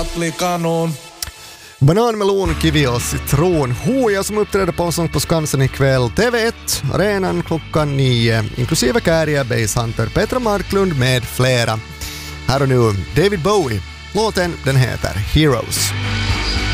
Kanon. Bananmelon, kiwi och citron. Hoja som uppträder på en sång på Skansen ikväll. TV1, arenan klockan 9. Inklusive Kääriä, Basshunter, Petra Marklund med flera. Här och nu David Bowie. Låten den heter Heroes.